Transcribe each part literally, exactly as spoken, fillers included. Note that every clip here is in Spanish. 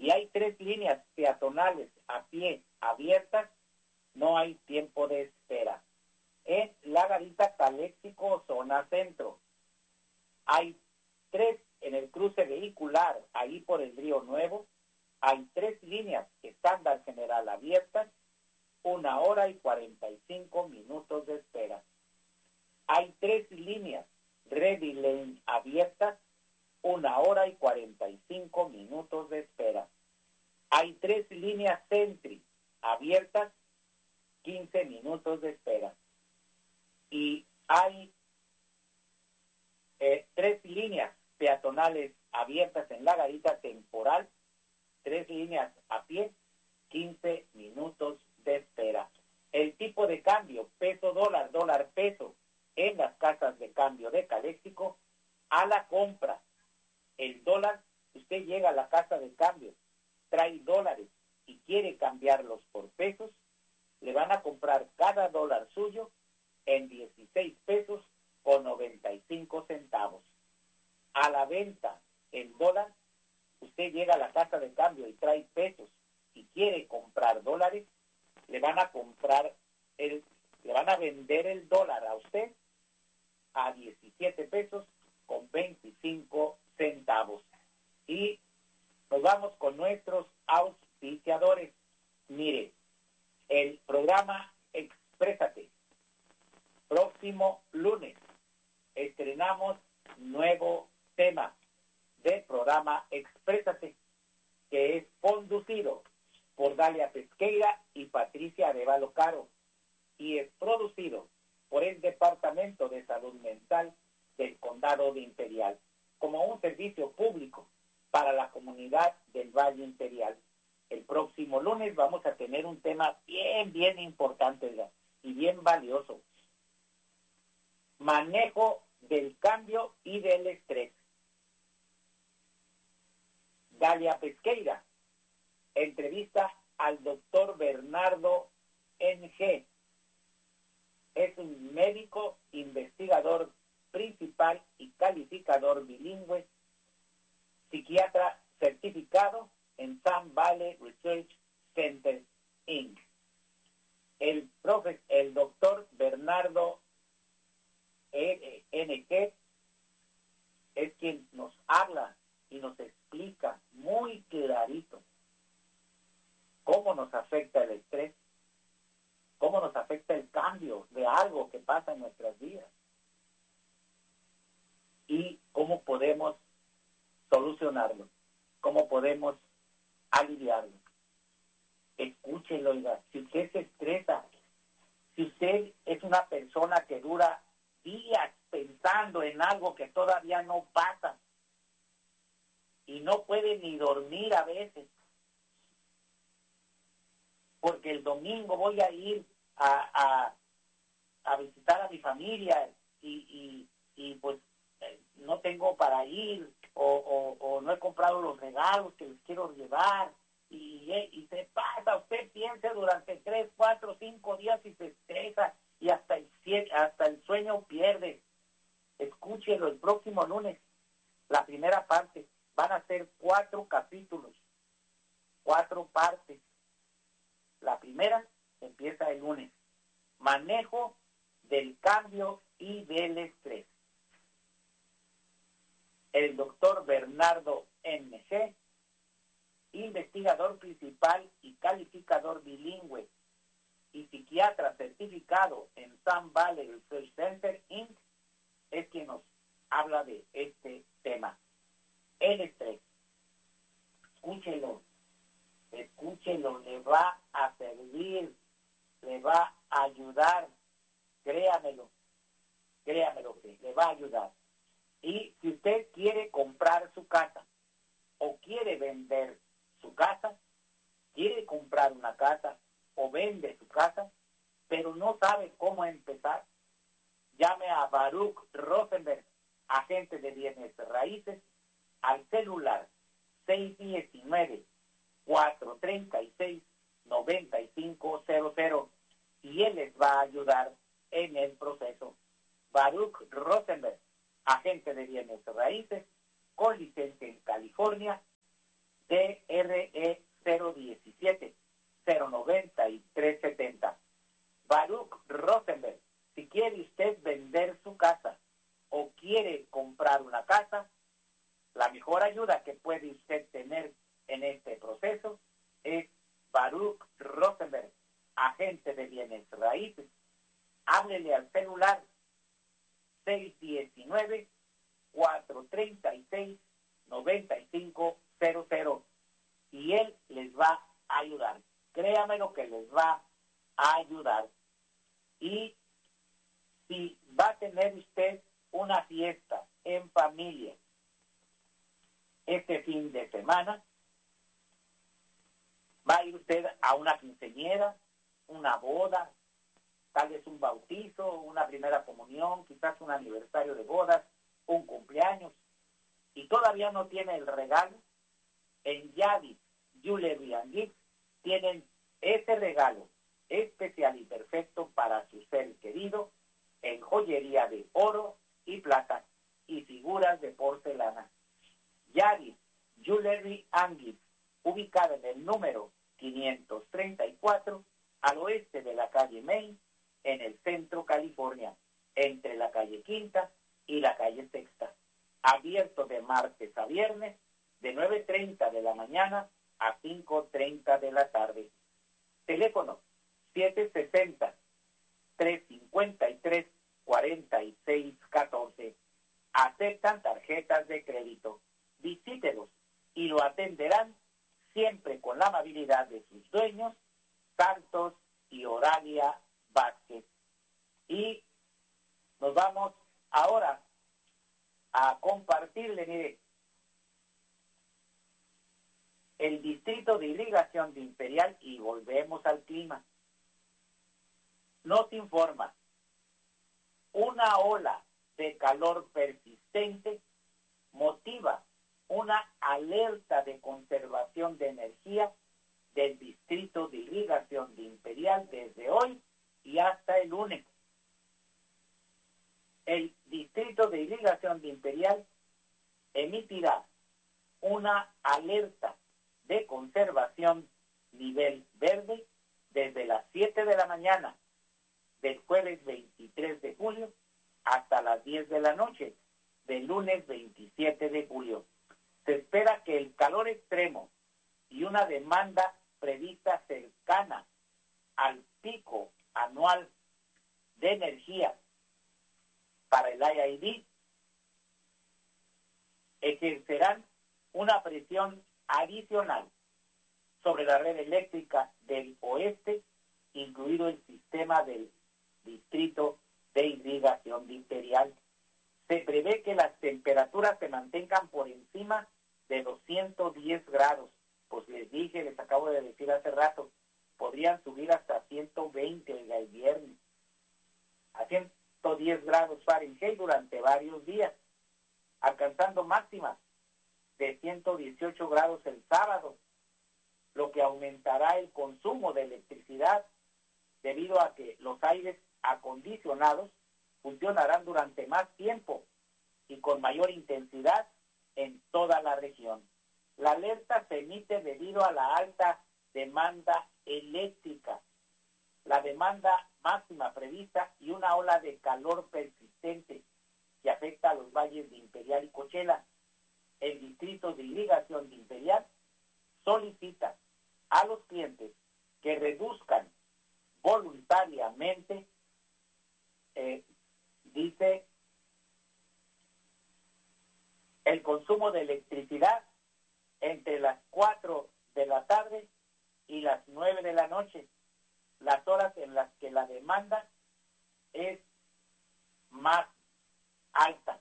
Si hay tres líneas peatonales a pie abiertas, no hay tiempo de espera. En la Garita Caléxico, zona centro, hay tres en el cruce vehicular, ahí por el Río Nuevo, hay tres líneas estándar general abiertas, una hora y cuarenta y cinco minutos de espera. Hay tres líneas Ready Lane abiertas, una hora y cuarenta y cinco minutos de espera. Hay tres líneas Sentry abiertas, quince minutos de espera. Y hay eh, tres líneas peatonales abiertas en la Garita Temporal, tres líneas a pie, quince minutos de espera. El tipo de cambio, peso dólar, dólar peso, en las casas de cambio de Caléxico, a la compra. El dólar, usted llega a la casa de cambio, trae dólares y quiere cambiarlos por pesos, le van a comprar cada dólar suyo en dieciséis pesos con noventa y cinco centavos. A la venta, el dólar, usted llega a la casa de cambio y trae pesos y quiere comprar dólares, le van a comprar, el, le van a vender el dólar a usted a diecisiete pesos con veinticinco centavos. Y nos vamos con nuestros auspiciadores. Mire, el programa Exprésate, próximo lunes, estrenamos nuevo tema del programa Exprésate, que es conducido por Dalia Pesqueira y Patricia Arevalo Caro, y es producido por el Departamento de Salud Mental del Condado de Imperial, como un servicio público para la comunidad del Valle Imperial. El próximo lunes vamos a tener un tema bien, bien importante y bien valioso. Manejo del cambio y del estrés. Dalia Pesqueira entrevista al doctor Bernardo N G. Es un médico investigador principal y calificador bilingüe, psiquiatra certificado en Sun Valley Research Center, incorporated. El, profe, el doctor Bernardo N G es quien nos habla y nos explica muy clarito cómo nos afecta el estrés, cómo nos afecta el cambio de algo que pasa en nuestras vidas y cómo podemos solucionarlo, cómo podemos aliviarlo. Escúchelo, oiga, si usted se estresa, si usted es una persona que dura días pensando en algo que todavía no pasa y no puede ni dormir a veces, porque el domingo voy a ir a, a, a visitar a mi familia y, y, y pues eh, no tengo para ir o, o, o no he comprado los regalos que les quiero llevar y, y se pasa, usted piensa durante tres, cuatro, cinco días y se estresa y hasta el, hasta el sueño pierde. Escúchelo el próximo lunes, la primera parte, van a ser cuatro capítulos, cuatro partes. La primera empieza el lunes. Manejo del cambio y del estrés. El doctor Bernardo N G, investigador principal y calificador bilingüe y psiquiatra certificado en Sun Valley Research Center, incorporated, es quien nos habla de este tema. El estrés. Escúchelo. Escúchelo, le va a servir, le va a ayudar, créamelo, créamelo que le va a ayudar. Y si usted quiere comprar su casa o quiere vender su casa, quiere comprar una casa o vende su casa, pero no sabe cómo empezar, llame a Baruch Rosenberg, agente de bienes raíces, al celular seis uno nueve, cuatro tres seis, nueve cinco cero cero y él les va a ayudar en el proceso. Baruch Rosenberg, agente de bienes raíces, con licencia en California T R E cero diecisiete cero noventa y tres setenta. Baruch Rosenberg, si quiere usted vender su casa o quiere comprar una casa, la mejor ayuda que puede usted tener en este proceso es Baruch Rosenberg, agente de bienes raíces. Háblele al celular seis uno nueve, cuatro tres seis, nueve cinco cero cero y él les va a ayudar. Créame lo que les va a ayudar. Y si va a tener usted una fiesta en familia este fin de semana, va a ir usted a una quinceañera, una boda, tal vez un bautizo, una primera comunión, quizás un aniversario de bodas, un cumpleaños, y todavía no tiene el regalo, en Yadis Jewelry and Gifts tienen ese regalo especial y perfecto para su ser querido en joyería de oro y plata y figuras de porcelana. Yadis Jewelry and Gifts, ubicada en el número quinientos treinta y cuatro al oeste de la calle Main, en el centro California, entre la calle Quinta y la calle Sexta. Abierto de martes a viernes, de nueve treinta de la mañana a cinco treinta de la tarde. Teléfono siete sesenta, trescientos cincuenta y tres, cuarenta y seis catorce. Aceptan tarjetas de crédito. Visítelos y lo atenderán siempre con la amabilidad de sus dueños, Santos y Oralia Vázquez. Y nos vamos ahora a compartirle, mire, el distrito de irrigación de Imperial, y volvemos al clima. Nos informa una ola de calor persistente motiva una alerta de conservación de energía del distrito de irrigación de Imperial desde hoy y hasta el lunes. El distrito de irrigación de Imperial emitirá una alerta de conservación nivel verde desde las siete de la mañana del jueves veintitrés de julio hasta las diez de la noche del lunes veintisiete de julio. Se espera que el calor extremo y una demanda prevista cercana al pico anual de energía para el I I D ejercerán una presión adicional sobre la red eléctrica del oeste, incluido el sistema del distrito de irrigación de Imperial. Se prevé que las temperaturas se mantengan por encima de los ciento diez grados. Pues les dije, les acabo de decir hace rato, podrían subir hasta ciento veinte el viernes, a ciento diez grados Fahrenheit durante varios días, alcanzando máximas de ciento dieciocho grados el sábado, lo que aumentará el consumo de electricidad debido a que los aires acondicionados funcionarán durante más tiempo y con mayor intensidad en toda la región. La alerta se emite debido a la alta demanda eléctrica, la demanda máxima prevista y una ola de calor persistente que afecta a los valles de Imperial y Coachella. El distrito de irrigación de Imperial solicita a los clientes que reduzcan voluntariamente, eh, dice, el consumo de electricidad entre las cuatro de la tarde y las nueve de la noche, las horas en las que la demanda es más alta.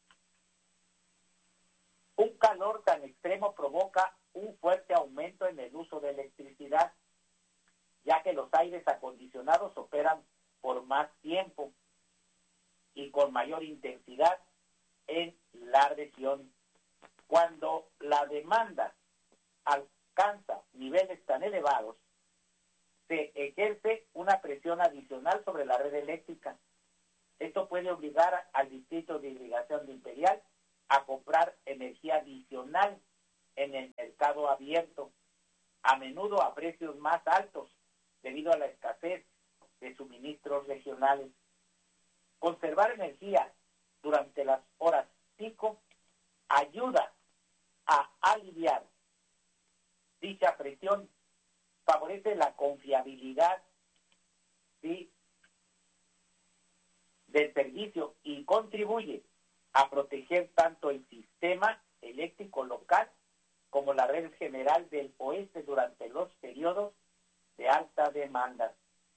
Un calor tan extremo provoca un fuerte aumento en el uso de electricidad, ya que los aires acondicionados operan por más tiempo y con mayor intensidad en la región. Cuando la demanda alcanza niveles tan elevados, se ejerce una presión adicional sobre la red eléctrica. Esto puede obligar al distrito de irrigación de Imperial a comprar energía adicional en el mercado abierto, a menudo a precios más altos debido a la escasez de suministros regionales. Conservar energía durante las horas pico ayuda a aliviar dicha presión, favorece la confiabilidad, ¿sí?, del servicio y contribuye a proteger tanto el sistema eléctrico local como la red general del oeste durante los periodos de alta demanda.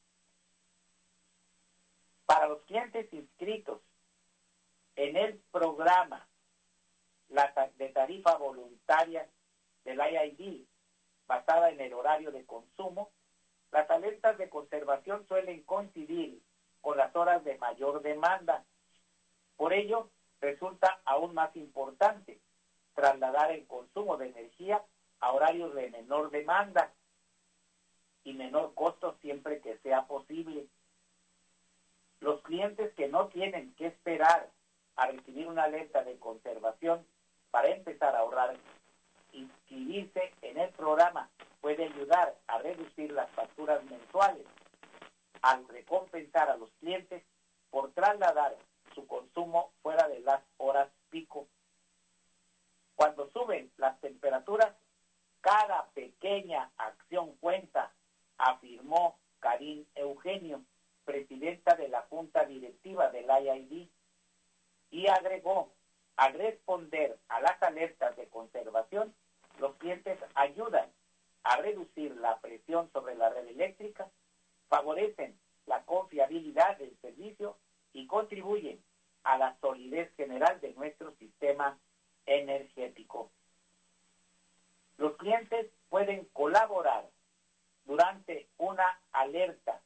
Para los clientes inscritos en el programa la de tarifa voluntaria del I I D basada en el horario de consumo, las alertas de conservación suelen coincidir con las horas de mayor demanda. Por ello, resulta aún más importante trasladar el consumo de energía a horarios de menor demanda y menor costo siempre que sea posible. Los clientes que no tienen que esperar a recibir una alerta de conservación para empezar a ahorrar, inscribirse en el programa puede ayudar a reducir las facturas mensuales al recompensar a los clientes por trasladar su consumo fuera de las horas pico. Cuando suben las temperaturas, cada pequeña acción cuenta, afirmó Karin Eugenio, presidenta de la Junta Directiva del I I D, y agregó, al responder a las alertas de conservación, los clientes ayudan a reducir la presión sobre la red eléctrica, favorecen la confiabilidad del servicio y contribuyen a la solidez general de nuestro sistema energético. Los clientes pueden colaborar durante una alerta